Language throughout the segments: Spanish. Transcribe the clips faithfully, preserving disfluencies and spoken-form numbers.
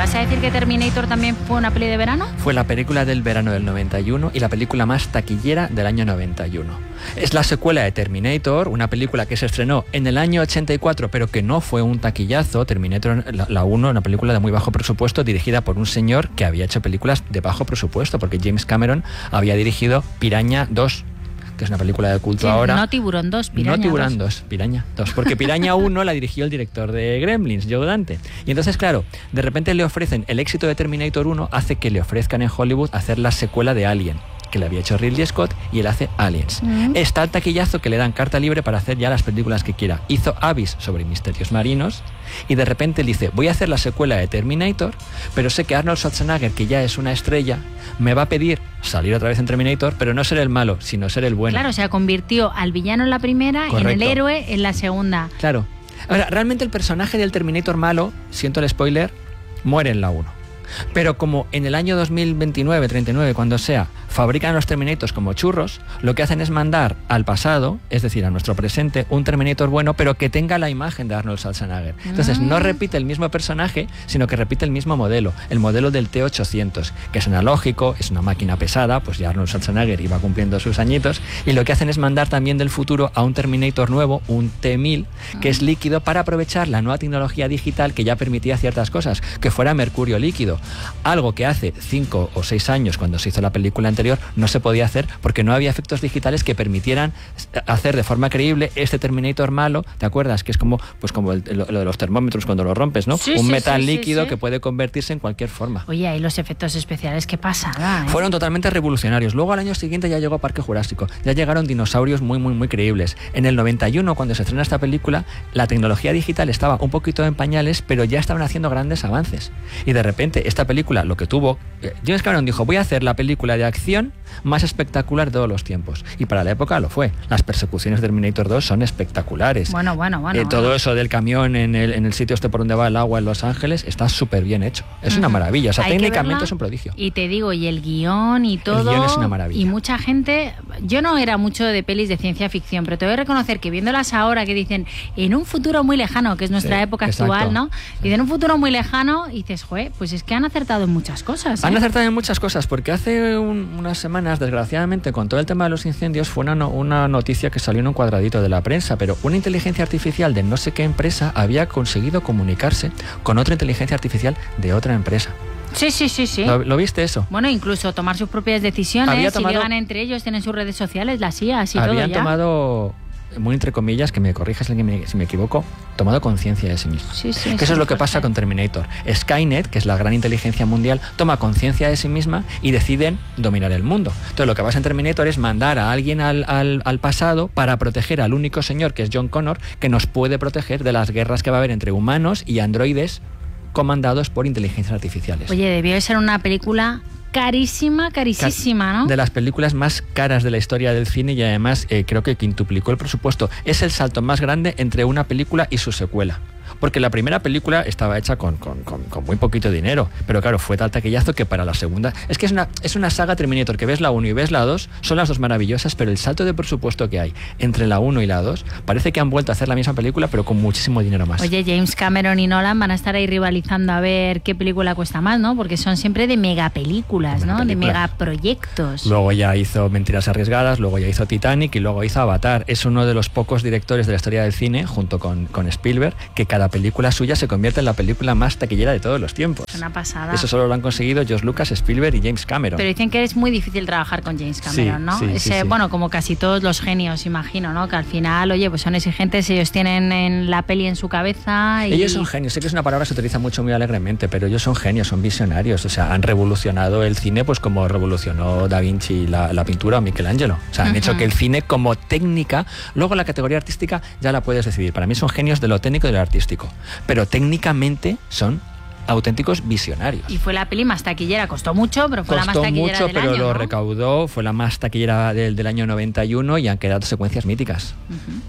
vas a decir que Terminator también fue una peli de verano? Fue la película del verano del noventa y uno y la película más taquillera del año noventa y uno. Es la secuela de Terminator, una película que se estrenó en el año ochenta y cuatro, pero que no fue un taquillazo. Terminator, la uno, una película de muy bajo presupuesto, dirigida por un señor que había hecho películas de bajo presupuesto, porque James Cameron había dirigido Piraña dos, que es una película de culto Sí, ahora. No Tiburón dos, Piraña No Tiburón dos, Piraña dos, porque Piraña uno la dirigió el director de Gremlins, Joe Dante. Y entonces, claro, de repente le ofrecen, el éxito de Terminator uno hace que le ofrezcan en Hollywood hacer la secuela de Alien, que le había hecho Ridley Scott, y él hace Aliens. Mm. Está el taquillazo que le dan carta libre para hacer ya las películas que quiera. Hizo Abyss sobre misterios marinos, y de repente él dice, voy a hacer la secuela de Terminator, pero sé que Arnold Schwarzenegger, que ya es una estrella, me va a pedir salir otra vez en Terminator, pero no ser el malo, sino ser el bueno. Claro, o sea, convirtió al villano en la primera, Correcto. En el héroe en la segunda. Claro. Ahora, realmente el personaje del Terminator malo, siento el spoiler, muere en la uno. Pero como en el año dos mil veintinueve, treinta y nueve, cuando sea, fabrican los Terminators como churros, lo que hacen es mandar al pasado, es decir, a nuestro presente, un Terminator bueno, pero que tenga la imagen de Arnold Schwarzenegger. Entonces no repite el mismo personaje, sino que repite el mismo modelo, el modelo del T ochocientos, que es analógico, es una máquina pesada, pues ya Arnold Schwarzenegger iba cumpliendo sus añitos, y lo que hacen es mandar también del futuro a un Terminator nuevo, un T mil, que es líquido, para aprovechar la nueva tecnología digital que ya permitía ciertas cosas, que fuera mercurio líquido. Algo que hace cinco o seis años, cuando se hizo la película anterior, no se podía hacer porque no había efectos digitales que permitieran hacer de forma creíble este Terminator malo. ¿Te acuerdas? Que es como, pues como el, lo, lo de los termómetros cuando lo rompes, ¿no? Sí, un sí, metal sí, líquido sí, sí. que puede convertirse en cualquier forma. Oye, ahí los efectos especiales, qué pasada, ¿eh? Fueron totalmente revolucionarios. Luego al año siguiente ya llegó Parque Jurásico. Ya llegaron dinosaurios muy, muy, muy creíbles. En el noventa y uno, cuando se estrena esta película, la tecnología digital estaba un poquito en pañales, pero ya estaban haciendo grandes avances. Y de repente esta película, lo que tuvo... James Cameron dijo, voy a hacer la película de acción más espectacular de todos los tiempos. Y para la época lo fue. Las persecuciones de Terminator dos son espectaculares. Bueno, bueno, bueno. Eh, todo bueno. eso del camión en el, en el sitio este por donde va el agua en Los Ángeles está súper bien hecho. Es uh-huh. una maravilla. O sea, Hay técnicamente es un prodigio. Y te digo, y el guión y todo... El guión es una maravilla. Y mucha gente... Yo no era mucho de pelis de ciencia ficción, pero te voy a reconocer que viéndolas ahora, que dicen, en un futuro muy lejano, que es nuestra sí, época exacto. actual, ¿no? Y en un futuro muy lejano, y dices, joder, pues es que han acertado en muchas cosas, ¿eh? Han acertado en muchas cosas, porque hace un, unas semanas, desgraciadamente, con todo el tema de los incendios, fue una, no, una noticia que salió en un cuadradito de la prensa, pero una inteligencia artificial de no sé qué empresa había conseguido comunicarse con otra inteligencia artificial de otra empresa. Sí, sí, sí, sí. ¿Lo, ¿Lo viste eso? Bueno, incluso tomar sus propias decisiones, tomado, si llegan entre ellos, tienen sus redes sociales, las I As y todo ya. Habían tomado... muy entre comillas, que me corrijas si me, si me equivoco, tomado conciencia de sí mismo. Sí, sí, que sí, eso es lo que fuerte. pasa con Terminator. Skynet, que es la gran inteligencia mundial, toma conciencia de sí misma y deciden dominar el mundo. Entonces lo que pasa en Terminator es mandar a alguien al, al, al pasado para proteger al único señor, que es John Connor, que nos puede proteger de las guerras que va a haber entre humanos y androides comandados por inteligencias artificiales. Oye, debió de ser una película... carísima, carísima, ¿no? De las películas más caras de la historia del cine y además eh, creo que quintuplicó el presupuesto. Es el salto más grande entre una película y su secuela. Porque la primera película estaba hecha con, con, con, con muy poquito dinero, pero claro, fue tal taquillazo que para la segunda... Es que es una, es una saga Terminator, que ves la uno y ves la dos, son las dos maravillosas, pero el salto de presupuesto que hay entre la uno y la dos, parece que han vuelto a hacer la misma película, pero con muchísimo dinero más. Oye, James Cameron y Nolan van a estar ahí rivalizando a ver qué película cuesta más, ¿no? Porque son siempre de megapelículas, ¿no? De megaproyectos. Luego ya hizo Mentiras Arriesgadas, luego ya hizo Titanic y luego hizo Avatar. Es uno de los pocos directores de la historia del cine, junto con, con Spielberg, que cada película suya se convierte en la película más taquillera de todos los tiempos. Una pasada. Eso solo lo han conseguido George Lucas, Spielberg y James Cameron. Pero dicen que es muy difícil trabajar con James Cameron, sí, ¿no? Sí, Ese, sí, sí. Bueno, como casi todos los genios, imagino, ¿no? Que al final, oye, pues son exigentes, ellos tienen en la peli en su cabeza y... Ellos son genios, sé que es una palabra que se utiliza mucho muy alegremente, pero ellos son genios, son visionarios, o sea, han revolucionado el cine pues como revolucionó Da Vinci la, la pintura o Michelangelo. O sea, han uh-huh. hecho que el cine como técnica, luego la categoría artística ya la puedes decidir. Para mí son genios de lo técnico y de lo artístico, pero técnicamente son auténticos visionarios. Y fue la peli más taquillera, costó mucho, pero fue costó la más taquillera mucho, del pero año, lo ¿no? recaudó, fue la más taquillera del, del año noventa y uno y han quedado secuencias míticas. Uh-huh.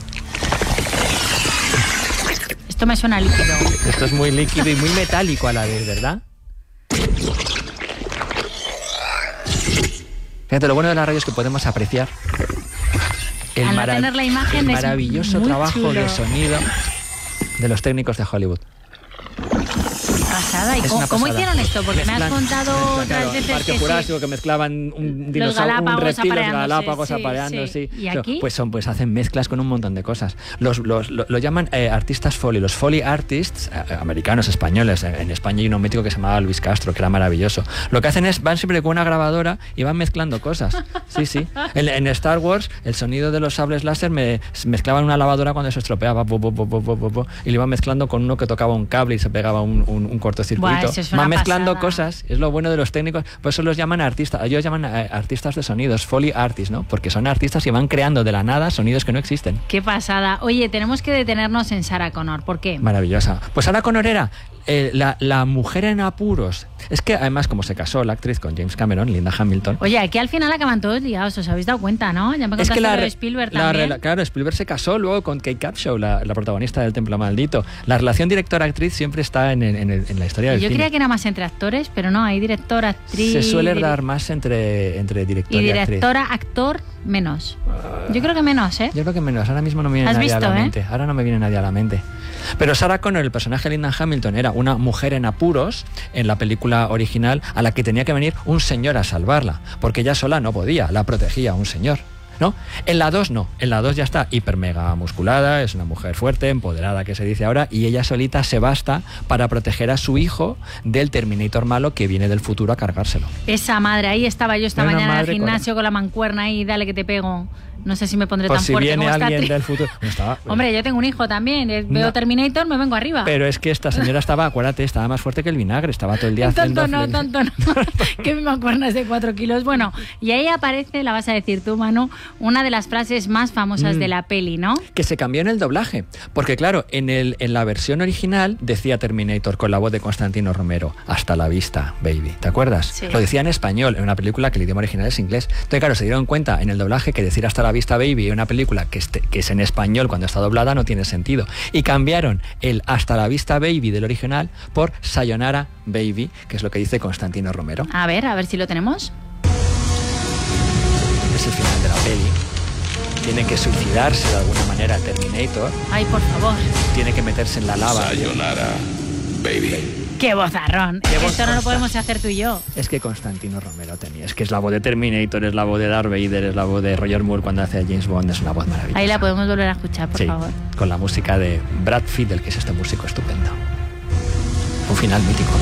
Esto me suena líquido. Esto es muy líquido y muy metálico a la vez, ¿verdad? Fíjate, lo bueno de la radio es que podemos apreciar el, Al no marav- tener la imagen el es maravilloso muy trabajo chulo. de sonido de los técnicos de Hollywood. pasada. ¿Y Es cómo, una cómo pasada. hicieron esto? Porque Mezclan- me has contado mezclan, otras claro, veces Parque que Jurásico, sí. que mezclaban un Los dinosaurio, un Galápagos reptil, los apareándose, Galápagos sí, apareando, sí. sí. ¿Y So, aquí? Pues son, pues hacen mezclas con un montón de cosas. Los, los, lo, lo llaman eh, artistas foley, los foley artists, eh, americanos, españoles. En, en España hay un mítico que se llamaba Luis Castro, que era maravilloso. Lo que hacen es, van siempre con una grabadora y van mezclando cosas. Sí, sí. En, en Star Wars, el sonido de los sables láser me mezclaban una lavadora cuando se estropeaba, bo, bo, bo, bo, bo, bo, y lo iban mezclando con uno que tocaba un cable y se pegaba un, un, un cortocircuito. Buah, eso es una Van mezclando pasada. cosas, es lo bueno de los técnicos, por eso los llaman artistas, ellos llaman eh, artistas de sonidos, foley artists, ¿no? Porque son artistas que van creando de la nada sonidos que no existen. Qué pasada. Oye, tenemos que detenernos en Sarah Connor. ¿Por qué? Maravillosa. Pues Sarah Connor era eh, la, la mujer en apuros. Es que además, como se casó la actriz con James Cameron, Linda Hamilton. Oye, aquí al final acaban todos liados, os habéis dado cuenta, ¿no? Ya me Es contaste que la, lo de re- Spielberg la también. rela- claro, Spielberg se casó luego con Kate Capshaw, la, la protagonista del Templo Maldito. La relación director-actriz siempre está en, el- en, el- en la historia del Yo cine. creía que era más entre actores, pero no, hay director, actriz... Se suele dir- dar más entre, entre director Y y, actriz. directora, actor, menos. Yo creo que menos, ¿eh? Yo creo que menos, ahora mismo no me viene ¿Has nadie a visto, la eh? mente. Ahora no me viene nadie a la mente. Pero Sarah Connor, el personaje de Linda Hamilton, era una mujer en apuros en la película original a la que tenía que venir un señor a salvarla, porque ella sola no podía, la protegía un señor. ¿No? En la dos no, en la dos ya está hiper mega musculada, es una mujer fuerte, empoderada que se dice ahora, y ella solita se basta para proteger a su hijo del Terminator malo que viene del futuro a cargárselo. Esa madre, ahí estaba yo esta Era una mañana en el madre gimnasio con la mancuerna y dale que te pego. No sé si me pondré Pues tan si fuerte viene como esta alguien actriz. del futuro... No estaba- Hombre, yo tengo un hijo también. eh, Veo No. Terminator, me vengo arriba. Pero es que esta señora estaba, acuérdate, estaba más fuerte que el vinagre, estaba todo el día haciendo... Tonto no, fle- tonto no. Que mi mancuerna es de cuatro kilos. Bueno, y ahí aparece, la vas a decir tú, Manu, una de las frases más famosas Mm. de la peli, ¿no? Que se cambió en el doblaje. Porque claro, en, el, en la versión original decía Terminator con la voz de Constantino Romero, hasta la vista, baby. ¿Te acuerdas? Sí. Lo decía en español, en una película que el idioma original es inglés. Entonces claro, se dieron cuenta en el doblaje que decir hasta la vista, baby, en una película que, este, que es en español cuando está doblada no tiene sentido. Y cambiaron el hasta la vista, baby del original por Sayonara, baby, que es lo que dice Constantino Romero. A ver, a ver si lo tenemos. Es el final de la peli. Tiene que suicidarse de alguna manera el Terminator. Ay, por favor. Tiene que meterse en la lava. Sayonara, baby. ¡Qué vozarrón! Qué voz Esto no lo consta. podemos hacer tú y yo. Es que Constantino Romero tenía. Es que es la voz de Terminator, es la voz de Darth Vader, es la voz de Roger Moore cuando hace a James Bond. Es una voz maravillosa. Ahí la podemos volver a escuchar, por Sí, favor. con la música de Brad Fiedel, que es este músico estupendo. Un final mítico.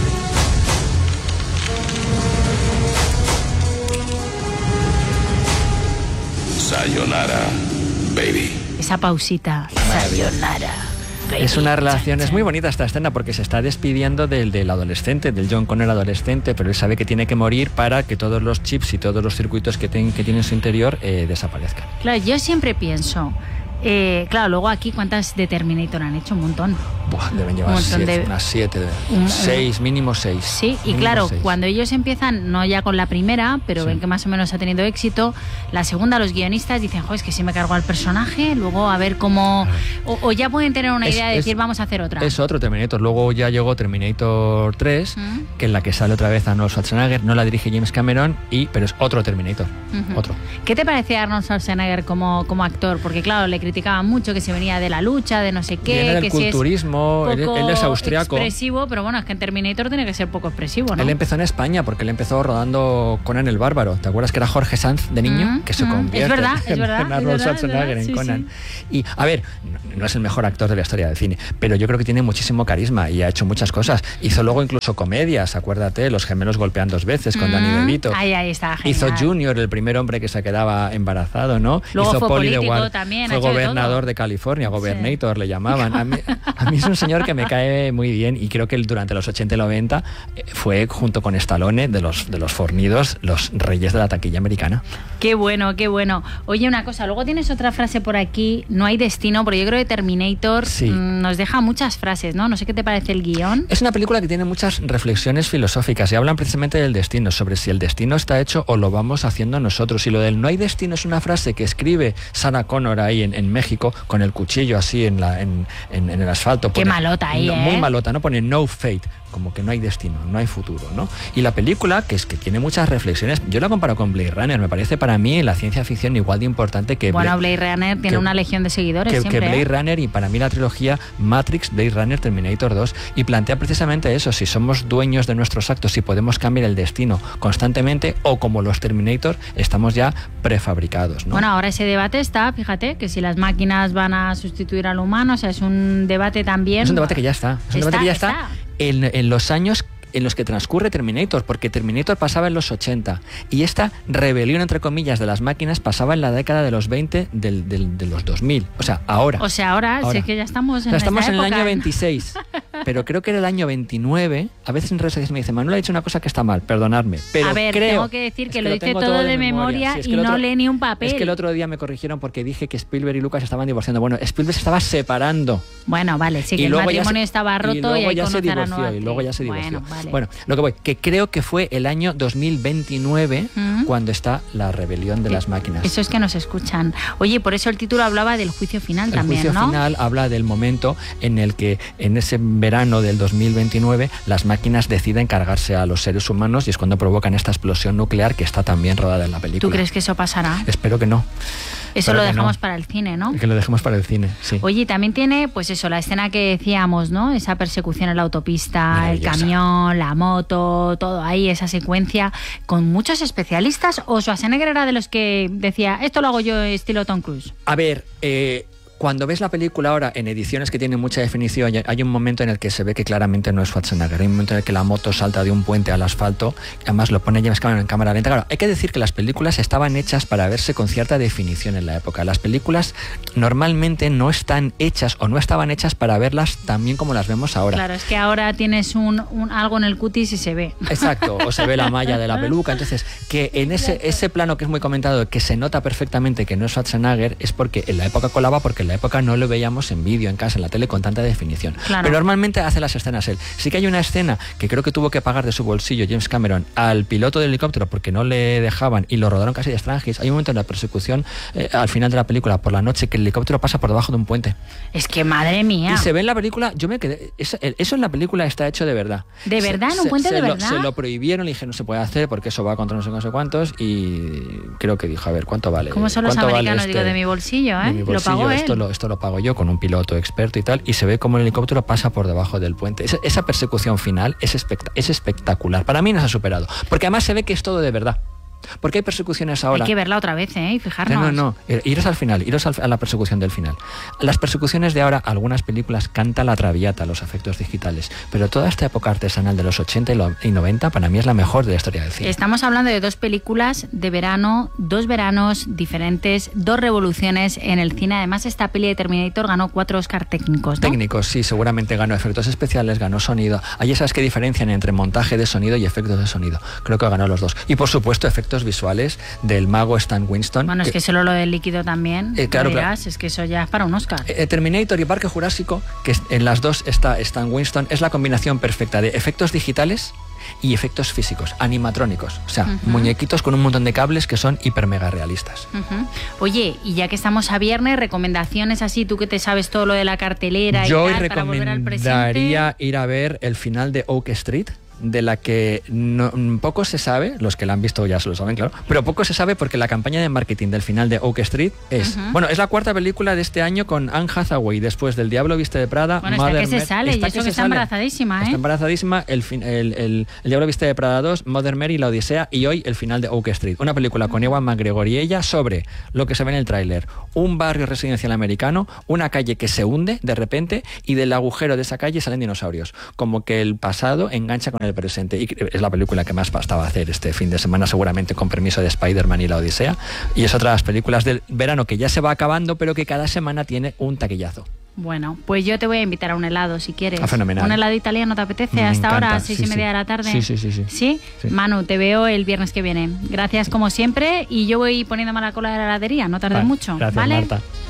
Sayonara, baby. Esa pausita. Maravilloso. Sayonara, baby. Es una relación, Chan, es chan. muy bonita esta escena porque se está despidiendo del, del adolescente, del John Connor adolescente, pero él sabe que tiene que morir para que todos los chips y todos los circuitos que, ten- que tiene en su interior eh, desaparezcan. Claro, yo siempre pienso... eh, claro, luego aquí, ¿cuántas de Terminator han hecho? Un montón. Buah, deben llevar Un montón siete, de- unas siete, Un- un- seis, mínimo seis. Sí, y Mínimo claro, seis. cuando ellos empiezan, no ya con la primera, pero Sí. ven que más o menos ha tenido éxito, la segunda los guionistas dicen, jo, es que si me cargo al personaje, luego a ver cómo... O, o ya pueden tener una Es- idea de es- decir, vamos a hacer otra. Es otro Terminator. Luego ya llegó Terminator tres, ¿Mm? que en la que sale otra vez Arnold Schwarzenegger, no la dirige James Cameron, y, pero es otro Terminator. Ujú. Otro. ¿Qué te parece Arnold Schwarzenegger como, como actor? Porque claro, le criticaban mucho que se venía de la lucha, de no sé qué, Viene del que si es culturismo, él, poco él es austriaco. expresivo, pero bueno, es que en Terminator tiene que ser poco expresivo, ¿no? Él empezó en España porque él empezó rodando Conan el Bárbaro. ¿Te acuerdas que era Jorge Sanz de niño? Mm, que se mm. convierte Es verdad, es en, verdad, en es Arnold verdad, es Schwarzenegger verdad, en sí, Conan. Y a ver, no, no es el mejor actor de la historia del cine, pero yo creo que tiene muchísimo carisma y ha hecho muchas cosas. Hizo luego incluso comedias, acuérdate, Los gemelos golpean dos veces con Mm, Danny DeVito. Ahí, ahí está, genial. Hizo Junior, el primer hombre que se quedaba embarazado, ¿no? Luego Hizo fue Poli de político Guard- también, ha fue hecho de gobernador todo. de California, Gobernator le llamaban. A mí, a mí es un señor que me cae muy bien y creo que él durante los ochenta y noventa eh, fue, junto con Stallone, de los, de los fornidos, los reyes de la taquilla americana. Qué bueno, qué bueno. Oye, una cosa, luego tienes otra frase por aquí, no hay destino, porque yo creo que Terminator Sí. mm, nos deja muchas frases, ¿no? No sé qué te parece el guión. Es una película que tiene muchas reflexiones filosóficas y hablan precisamente del destino, sobre si el destino está hecho o lo vamos haciendo nosotros. Y lo del no hay destino es una frase que escribe Sarah Connor ahí en, en en México con el cuchillo así en, la, en, en, en el asfalto. Qué pone, malota ahí, no, ¿eh? Muy malota, ¿no? Pone no fate, como que no hay destino, no hay futuro, ¿no? Y la película, que es que tiene muchas reflexiones, yo la comparo con Blade Runner, me parece para mí la ciencia ficción igual de importante que... Bueno, Blade, Blade Runner tiene que, una legión de seguidores que, siempre, que Blade ¿eh? Runner, y para mí la trilogía Matrix, Blade Runner, Terminator dos, y plantea precisamente eso, si somos dueños de nuestros actos, si podemos cambiar el destino constantemente, o como los Terminator, estamos ya prefabricados, ¿no? Bueno, ahora ese debate está, fíjate, que si las máquinas van a sustituir al humano, o sea, es un debate también... Es un debate que ya está, es un está, debate que ya está, está en, en los años en los que transcurre Terminator, porque Terminator pasaba en los ochenta y esta rebelión, entre comillas, de las máquinas pasaba en la década de los veinte del, del, de los dos mil, o sea, ahora. O sea, ahora, ahora. sí que ya estamos en o sea, estamos esta en época, el año ¿eh? veintiséis, pero creo que era el año veintinueve. A veces en redes sociales me dicen, Manuel ha dicho una cosa que está mal, perdonadme, pero a ver, creo, tengo que decir que es lo que dice tengo todo de memoria, sí, es y que no otro, lee ni un papel. Es que el otro día me corrigieron porque dije que Spielberg y Lucas estaban divorciando. Bueno, Spielberg se estaba separando. Bueno, vale, sí, que y el matrimonio se, estaba roto y, luego hay que ya se conocer a divorció, nueva y luego ya se divorció. Bueno, vale. Bueno, lo que voy, que creo que fue el año dos mil veintinueve ¿Mm? cuando está la rebelión de las máquinas. Eso es que nos escuchan. Oye, por eso el título hablaba del juicio final el también, juicio ¿no? final habla del momento en el que en ese verano del dos mil veintinueve las máquinas deciden cargarse a los seres humanos, y es cuando provocan esta explosión nuclear que está también rodada en la película. ¿Tú crees que eso pasará? Espero que no. Eso Espero lo que dejamos no. para el cine, ¿no? Que lo dejemos para el cine, sí. Oye, también tiene, pues eso, la escena que decíamos, ¿no? Esa persecución en la autopista, el camión, la moto, todo ahí, esa secuencia, con muchos especialistas. ¿O Schwarzenegger era de los que decía, esto lo hago yo estilo Tom Cruise? A ver, eh... cuando ves la película ahora en ediciones que tienen mucha definición, hay un momento en el que se ve que claramente no es Schwarzenegger. Hay un momento en el que la moto salta de un puente al asfalto, además lo pone James Cameron en cámara lenta. Claro, hay que decir que las películas estaban hechas para verse con cierta definición en la época. Las películas normalmente no están hechas o no estaban hechas para verlas tan bien como las vemos ahora. Claro, es que ahora tienes un, un algo en el cutis y se ve. Exacto, o se ve la malla de la peluca. Entonces, que en ese, ese plano que es muy comentado, que se nota perfectamente que no es Schwarzenegger, es porque en la época colaba, porque en la época no lo veíamos en vídeo, en casa, en la tele con tanta definición. Claro. Pero normalmente hace las escenas él. Sí que hay una escena que creo que tuvo que pagar de su bolsillo James Cameron al piloto del helicóptero porque no le dejaban y lo rodaron casi de extranjis. Hay un momento en la persecución eh, al final de la película por la noche que el helicóptero pasa por debajo de un puente. Es que madre mía. Y se ve en la película, yo me quedé, eso, eso en la película está hecho de verdad. ¿De verdad? ¿En un se, puente se, de se verdad? Lo, se lo prohibieron, le dije no se puede hacer porque eso va contra no sé, no sé cuántos, y creo que dijo, a ver, ¿cuánto vale? ¿Cómo son los ¿Cuánto americanos? vale Digo, este, de mi bolsillo, ¿eh? de mi bolsillo, lo pagó él. Esto lo, esto lo pago yo con un piloto experto y tal, y se ve como el helicóptero pasa por debajo del puente. Esa, esa persecución final es, espect es espectacular. Para mí no se ha superado, porque además se ve que es todo de verdad. Porque hay persecuciones ahora. Hay que verla otra vez, ¿eh? Y fijarnos. No, no, no. Iros al final, iros al, a la persecución del final. Las persecuciones de ahora, algunas películas canta la traviata, los efectos digitales. Pero toda esta época artesanal de los ochenta y noventa, para mí es la mejor de la historia del cine. Estamos hablando de dos películas de verano, dos veranos diferentes, dos revoluciones en el cine. Además, esta peli de Terminator ganó cuatro Oscar técnicos, ¿no? Técnicos, sí, seguramente ganó efectos especiales, ganó sonido. Hay esas que diferencian entre montaje de sonido y efectos de sonido. Creo que ganó los dos. Y por supuesto, efectos visuales del mago Stan Winston. Bueno, es que, que solo lo del líquido también, eh, claro, dirás, claro. Es que eso ya es para un Oscar. Eh, Terminator y Parque Jurásico, que en las dos está Stan Winston, es la combinación perfecta de efectos digitales y efectos físicos, animatrónicos, o sea, uh-huh. muñequitos con un montón de cables que son hiper mega realistas. Uh-huh. Oye, y ya que estamos a viernes, recomendaciones así, tú que te sabes todo lo de la cartelera Yo y tal, hoy para volver al presente. recomendaría ir a ver el final de Oak Street, de la que no, poco se sabe, los que la han visto ya se lo saben, claro, pero poco se sabe porque la campaña de marketing del final de Oak Street es, uh-huh. bueno, es la cuarta película de este año con Anne Hathaway, después del Diablo viste de Prada. Bueno, está que se sale, y eso que está embarazadísima, ¿eh? Está embarazadísima, el, fin, el, el, el Diablo viste de Prada dos, Mother Mary, La Odisea, y hoy el final de Oak Street, una película con Ewan McGregor y ella sobre lo que se ve en el tráiler, un barrio residencial americano, una calle que se hunde de repente y del agujero de esa calle salen dinosaurios, como que el pasado engancha con el presente, y es la película que más bastaba hacer este fin de semana, seguramente con permiso de Spider-Man y La Odisea, y es otra de las películas del verano que ya se va acabando, pero que cada semana tiene un taquillazo. Bueno, pues yo te voy a invitar a un helado si quieres. Ah, fenomenal. ¿Un helado italiano te apetece? Me hasta encanta. ahora, seis sí, y media sí. de la tarde? Sí, sí, sí, sí. ¿Sí? Sí. Manu, te veo el viernes que viene. Gracias como siempre, y yo voy poniéndome a la cola de la heladería, no tardes vale. mucho. Gracias, ¿vale? Marta.